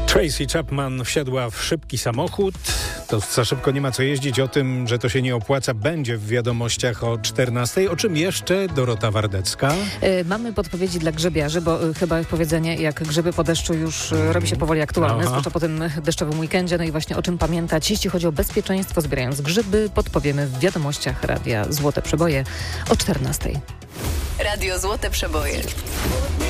Tracy Chapman wsiadła w szybki samochód. To za szybko nie ma co jeździć. O tym, że to się nie opłaca, będzie w wiadomościach o 14:00. O czym jeszcze Dorota Wardecka? Mamy podpowiedzi dla grzebiarzy, bo chyba powiedzenie jak grzyby po deszczu już robi się powoli aktualne, zwłaszcza po tym deszczowym weekendzie. No i właśnie o czym pamiętać, jeśli chodzi o bezpieczeństwo zbierając grzyby, podpowiemy w wiadomościach Radia Złote Przeboje o 14:00. Radio Złote Przeboje.